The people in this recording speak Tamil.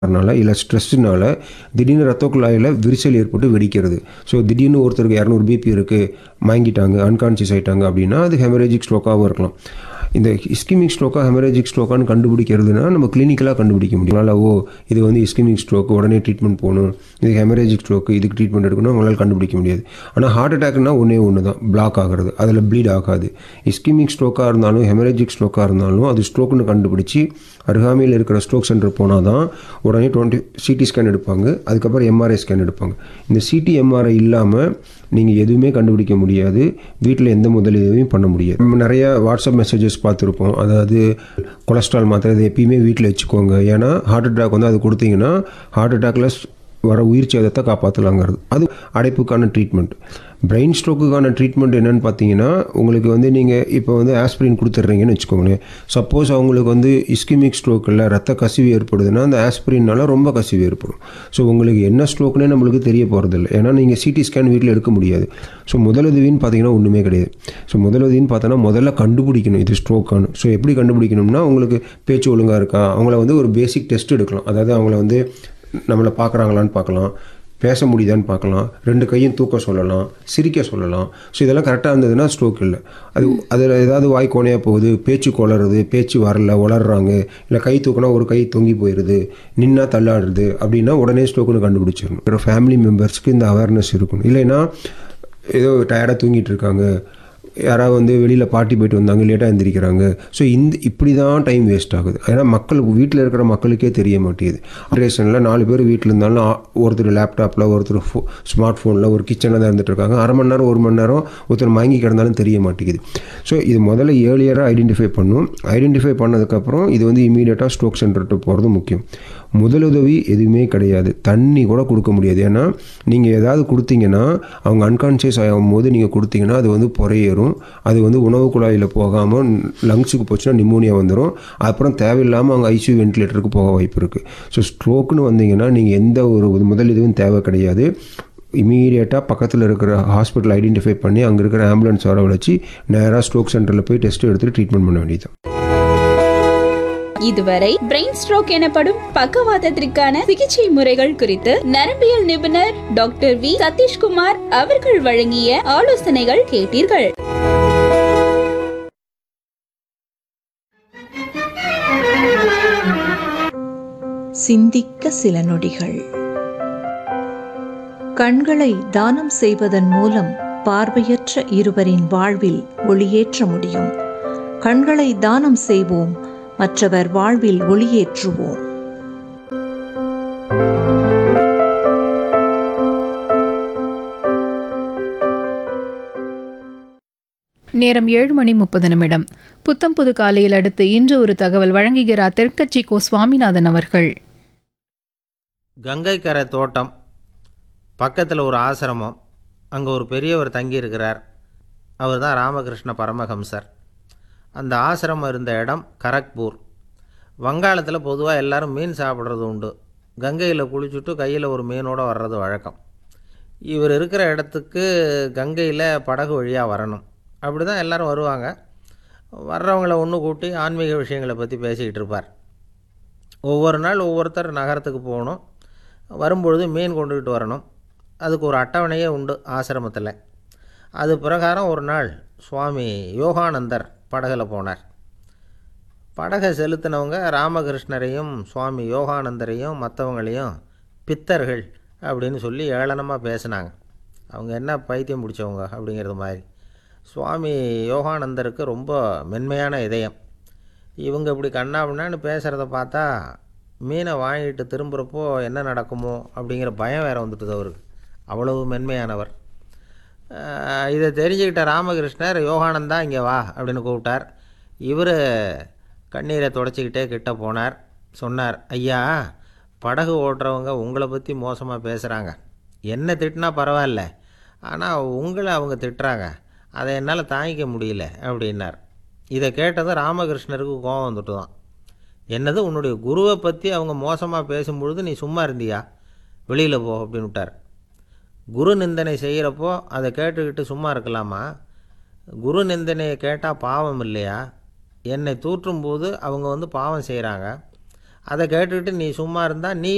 அதனால இல்லை ஸ்ட்ரெஸ்ஸுனால திடீர்னு ரத்த குழாயில் விரிசல் ஏற்பட்டு வெடிக்கிறது. ஸோ திடீர்னு ஒருத்தருக்கு 200 பிபி இருக்குது, மயங்கிட்டாங்க, அன்கான்ஷியஸ் ஆகிட்டாங்க அப்படின்னா அது ஹெமரேஜிக் ஸ்ட்ரோக்காகவும் இருக்கலாம். இந்த இஸ்கிமிக் ஸ்ட்ரோக்கா ஹெமரேஜிக் ஸ்ட்ரோக்கான்னு கண்டுபிடிக்கிறதுனா நம்ம கிளினிக்கலாக கண்டுபிடிக்க முடியும். அதனால் இது வந்து இஸ்கிமிக் ஸ்ட்ரோக்கு, உடனே ட்ரீட்மெண்ட் போகணும், இது ஹெமரேஜிக் ஸ்ட்ரோக்கு, இதுக்கு ட்ரீட்மெண்ட் எடுக்கணும் அவங்களால கண்டுபிடிக்க முடியாது. ஆனால் ஹார்ட் அட்டாக்னா ஒன்று தான், பிளாக் ஆகிறது, அதில் ப்ளீட் ஆகாது. இஸ்கிமிக் ஸ்ட்ரோக்காக இருந்தாலும் ஹெமரேஜிக் ஸ்ட்ரோக்காக இருந்தாலும் அது ஸ்ட்ரோக்குன்னு கண்டுபிடிச்சி அருகாமையில் இருக்கிற ஸ்ட்ரோக் சென்டர் போனால் தான் உடனே சிடி ஸ்கேன் எடுப்பாங்க, அதுக்கப்புறம் எம்ஆர்ஐ ஸ்கேன் எடுப்பாங்க. இந்த சிடி எம்ஆர்ஐ இல்லாமல் நீங்கள் எதுவுமே கண்டுபிடிக்க முடியாது, வீட்டில் எந்த முதலீதையும் பண்ண முடியாது. நம்ம நிறையா வாட்ஸ்அப் மெசேஜஸ் பார்த்துருப்போம், அதாவது கொலஸ்ட்ரால் மாத்திரை அதை எப்பயுமே வீட்டில் வச்சுக்கோங்க, ஏன்னா ஹார்ட் அட்டாக் வந்து அது கொடுத்தீங்கன்னா ஹார்ட் அட்டாக்ல வர உயிர் சேதத்தை காப்பாற்றலாங்கிறது. அது அடைப்புக்கான ட்ரீட்மெண்ட். பிரெயின் ஸ்ட்ரோக்குக்கான ட்ரீட்மெண்ட் என்னென்னு பார்த்தீங்கன்னா, உங்களுக்கு வந்து நீங்கள் இப்போ வந்து ஆஸ்பிரின் கொடுத்துட்றீங்கன்னு வச்சுக்கோங்களேன். சப்போஸ் அவங்களுக்கு வந்து இஸ்கிமிக் ஸ்ட்ரோக்கில் ரத்த கசிவு ஏற்படுதுன்னா அந்த ஆஸ்பிரின்னால ரொம்ப கசிவு ஏற்படும். ஸோ உங்களுக்கு என்ன ஸ்ட்ரோக்குனே நம்மளுக்கு தெரிய போகிறதில்ல, ஏன்னா நீங்கள் சிடி ஸ்கேன் வீட்டில் எடுக்க முடியாது. ஸோ முதலுதவின்னு பார்த்தீங்கன்னா ஒன்றுமே கிடையாது. ஸோ முதலுதவின்னு பார்த்தோன்னா முதல்ல கண்டுபிடிக்கணும் இது ஸ்ட்ரோக்கானு. ஸோ எப்படி கண்டுபிடிக்கணும்னா, உங்களுக்கு பேச்சு ஒழுங்காக இருக்கா, அவங்கள வந்து ஒரு பேசிக் டெஸ்ட் எடுக்கலாம். அதாவது அவங்கள வந்து நம்மளை பார்க்குறாங்களான்னு பார்க்கலாம், பேச முடியுதான்னு பார்க்கலாம், 2 கையும் தூக்க சொல்லலாம், சிரிக்க சொல்லலாம். ஸோ இதெல்லாம் கரெக்டாக இருந்ததுன்னா ஸ்ட்ரோக் இல்லை. அதில் ஏதாவது வாய் கோணையாக போகுது, பேச்சு குளறுது, பேச்சு வரல, உளர்றாங்க, இல்லை கை தூக்கினா ஒரு கை தொங்கி போயிடுது, நின்னா தள்ளாடுறது அப்படின்னா உடனே ஸ்ட்ரோக்குன்னு கண்டுபிடிச்சிடணும். ஒரு ஃபேமிலி மெம்பர்ஸ்க்கு இந்த அவேர்னஸ் இருக்கணும். இல்லைன்னா ஏதோ டயர்டாக தூங்கிட்டு இருக்காங்க, யாராவது வந்து வெளியில் பார்ட்டி போய்ட்டு வந்தாங்க, லேட்டாக எழுந்திரிக்கிறாங்க. ஸோ இப்படி தான் டைம் வேஸ்ட் ஆகுது. ஏன்னா வீட்டில் இருக்கிற மக்களுக்கே தெரிய மாட்டேங்குது. ஜென்ரேஷனில் 4 பேர் வீட்டில் இருந்தாலும் ஒருத்தர் லேப்டாப்பில், ஒருத்தர் ஸ்மார்ட் ஃபோனில், ஒரு கிச்சனில் தான் இருந்துகிட்டு இருக்காங்க. அரை மணி நேரம் 1 மணி நேரம் ஒருத்தர் மயங்கி கிடந்தாலும் தெரிய மாட்டேங்குது. ஸோ இது முதல்ல ஏர்லியராக ஐடென்டிஃபை பண்ணும். ஐடென்டிஃபை பண்ணதுக்கப்புறம் இது வந்து இமீடியட்டாக ஸ்ட்ரோக் சென்டர்கிட்ட போகிறது முக்கியம். முதலுதவி எதுவுமே கிடையாது, தண்ணி கூட கொடுக்க முடியாது. ஏன்னா நீங்கள் ஏதாவது கொடுத்தீங்கன்னா அவங்க அன்கான்ஷியஸ் ஆகும்போது நீங்கள் கொடுத்தீங்கன்னா அது வந்து புறையேறும், அது வந்து உணவு குழாயில் போகாமல் லங்ஸுக்கு போச்சுன்னா நிமோனியா வந்துடும். அப்புறம் தேவையில்லாமல் அவங்க ஐசியூ வென்டிலேட்டருக்கு போக வாய்ப்பு இருக்குது. ஸோ ஸ்ட்ரோக்குன்னு வந்தீங்கன்னா நீங்கள் எந்த ஒரு முதலுதவியும் தேவை கிடையாது. இமீடியட்டாக பக்கத்தில் இருக்கிற ஹாஸ்பிட்டல் ஐடென்டிஃபை பண்ணி அங்கே இருக்கிற ஆம்புலன்ஸ் வரவழைச்சி நேராக ஸ்ட்ரோக் சென்டரில் போய் டெஸ்ட் எடுத்துகிட்டு ட்ரீட்மெண்ட் பண்ண வேண்டியது. இதுவரை பிரெயின் ஸ்ட்ரோக் எனப்படும் பக்கவாதத்திற்கான சிகிச்சை முறைகள் குறித்து நரம்பியல் நிபுணர் டாக்டர் வி சதீஷ்குமார் அவர்கள் வழங்கிய ஆலோசனைகள் கேட்டீர்கள். சிந்திக்க சில நொடிகள். கண்களை தானம் செய்வதன் மூலம் பார்வையற்ற இருவரின் வாழ்வில் ஒளியேற்ற முடியும். கண்களை தானம் செய்வோம், மற்றவர் வாழ்வில் ஒளியேற்றுவோம். நேரம் 7:30. புத்தம் புது காலையில் அடுத்து இன்று ஒரு தகவல் வழங்குகிறார் தெற்கட்சி கோ சுவாமிநாதன் அவர்கள். கங்கை கரை தோட்டம் பக்கத்தில் ஒரு ஆசிரமம், அங்கே ஒரு பெரியவர் தங்கியிருக்கிறார். அவர் தான் ராமகிருஷ்ண பரமஹம்சர். அந்த ஆசிரமம் இருந்த இடம் கரக்பூர். வங்காளத்தில் பொதுவாக எல்லோரும் மீன் சாப்பிட்றது உண்டு. கங்கையில் குளிச்சுட்டு கையில் ஒரு மீனோடு வர்றது வழக்கம். இவர் இருக்கிற இடத்துக்கு கங்கையில் படகு வழியாக வரணும். அப்படி தான் எல்லோரும் வருவாங்க. வர்றவங்கள ஒன்று கூட்டி ஆன்மீக விஷயங்களை பற்றி பேசிக்கிட்டு இருப்பார். ஒவ்வொரு நாள் ஒவ்வொருத்தர் நகரத்துக்கு போகணும், வரும்பொழுது மீன் கொண்டுக்கிட்டு வரணும். அதுக்கு ஒரு அட்டவணையே உண்டு ஆசிரமத்தில். அது பிரகாரம் ஒரு நாள் சுவாமி யோகானந்தர் படகில் போனார். படகை செலுத்தினவங்க ராமகிருஷ்ணரையும் சுவாமி யோகானந்தரையும் மற்றவங்களையும் பித்தர்கள் அப்படின்னு சொல்லி ஏளனமாக பேசினாங்க. அவங்க என்ன பைத்தியம் பிடிச்சவங்க அப்படிங்கிறது மாதிரி. சுவாமி யோகானந்தருக்கு ரொம்ப மென்மையான இதயம். இவங்க இப்படி கண்ணாபின்னான்னு பேசுகிறத பார்த்தா மீனை வாங்கிட்டு திரும்புகிறப்போ என்ன நடக்குமோ அப்படிங்கிற பயம் வேறு வந்துட்டுது அவருக்கு. அவ்வளவு மென்மையானவர். இதை தெரிஞ்சுக்கிட்ட ராமகிருஷ்ணர், யோகானந்தா இங்கே வா அப்படின்னு கூப்பிட்டார். இவர் கண்ணீரை தொடச்சிக்கிட்டே கிட்ட போனார். சொன்னார், ஐயா, படகு ஓட்டுறவங்க உங்களை பற்றி மோசமாக பேசுகிறாங்க. என்ன திட்டினா பரவாயில்ல, ஆனால் உங்களை அவங்க திட்டுறாங்க, அதை என்னால் தாங்கிக்க முடியல அப்படின்னார். இதை கேட்டதும் ராமகிருஷ்ணருக்கு கோபம் வந்துட்டு தான். என்னது, உன்னுடைய குருவை பற்றி அவங்க மோசமாக பேசும்பொழுது நீ சும்மா இருந்தியா, வெளியில் போ அப்படின்னு விட்டார். குரு நிந்தனை செய்கிறப்போ அதை கேட்டுக்கிட்டு சும்மா இருக்கலாமா? குரு நிந்தனையை கேட்டால் பாவம் இல்லையா? என்னை தூற்றும் போது அவங்க பாவம் செய்கிறாங்க, அதை கேட்டுக்கிட்டு நீ சும்மா இருந்தால் நீ